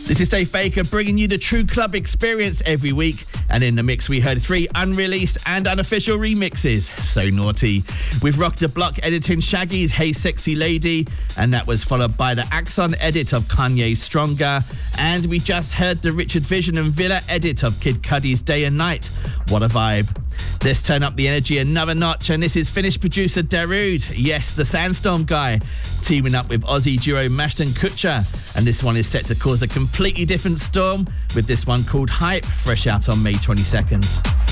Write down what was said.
This is Dave Baker bringing you the true club experience every week. And in the mix, we heard 3 unreleased and unofficial remixes. So naughty. We've rocked the block editing Shaggy's Hey Sexy Lady, and that was followed by the Axon edit of Kanye's Stronger. And we just heard the Richard Vision and Villa edit of Kid Cudi's Day and Night. What a vibe. Let's turn up the energy another notch, and this is Finnish producer Darude, yes, the Sandstorm guy, teaming up with Aussie duo Mashton Kutcher, and this one is set to cause a completely different storm with this one called Hype, fresh out on May 22nd.